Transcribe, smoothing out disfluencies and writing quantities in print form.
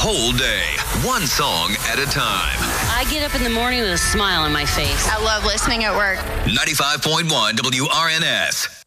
whole day, one song at a time. I get up in the morning with a smile on my face. I love listening at work. 95.1 WRNS.